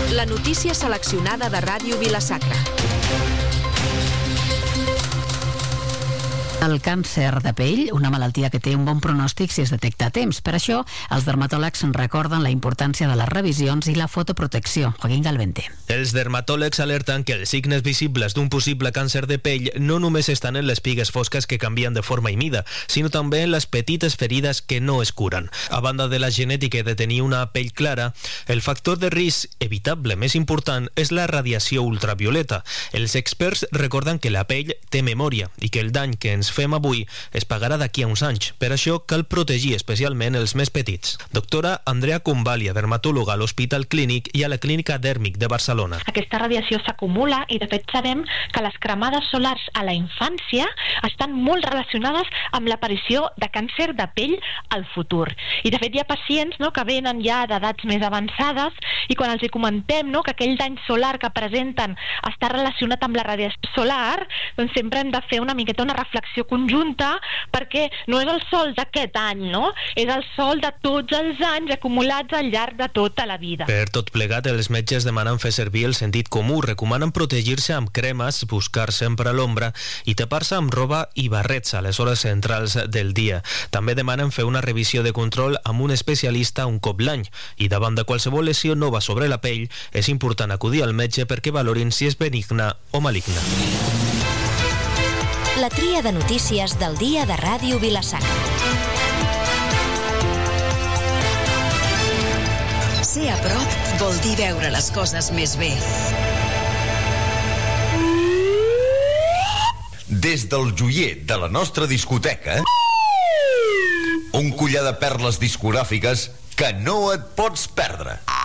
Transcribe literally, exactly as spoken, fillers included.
La notícia seleccionada de Ràdio Vila-sacra. El càncer de pell, una malaltia que té un bon pronòstic si es detecta a temps. Per això, els dermatòlegs recorden la importància de les revisions i la fotoprotecció. Joaquín Galvente. Els dermatòlegs alerten que els signes visibles d'un possible càncer de pell no només estan en les pigues fosques que canvien de forma i mida, sinó també en les petites ferides que no es curen. A banda de la genètica de tenir una pell clara, el factor de risc evitable més important és la radiació ultravioleta. Els experts recorden que la pell té memòria i que el dany que ens fem avui es pagarà d'aquí a uns anys. Per això cal protegir especialment els més petits. Doctora Andrea Convalia, dermatòloga a l'Hospital Clínic i a la Clínica Dèrmic de Barcelona. Aquesta radiació s'acumula i de fet sabem que les cremades solars a la infància estan molt relacionades amb l'aparició de càncer de pell al futur. I de fet hi ha pacients, no, que venen ja d'edats més avançades i quan els hi comentem, no, que aquell dany solar que presenten està relacionat amb la radiació solar, doncs sempre hem de fer una miqueta una reflexió conjunta, perquè no és el sol d'aquest any, no? És el sol de tots els anys acumulats al llarg de tota la vida. Per tot plegat, els metges demanen fer servir el sentit comú, recomanen protegir-se amb cremes, buscar sempre l'ombra i tapar-se amb roba i barrets a les hores centrals del dia. També demanen fer una revisió de control amb un especialista un cop l'any i davant de qualsevol lesió nova sobre la pell és important acudir al metge perquè valorin si és benigna o maligna. La tria de notícies del dia de Ràdio Vila-sacra. Ser a prop vol dir veure les coses més bé. Des del joier de la nostra discoteca, un collar de perles discogràfiques que no et pots perdre.